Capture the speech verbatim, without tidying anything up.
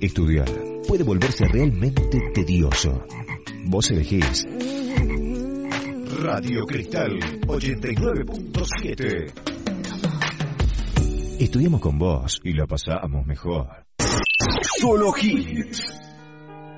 Estudiar puede volverse realmente tedioso. Vos elegís. Radio Cristal ochenta y nueve punto siete. Estudiamos con vos y la pasamos mejor. Solo hits.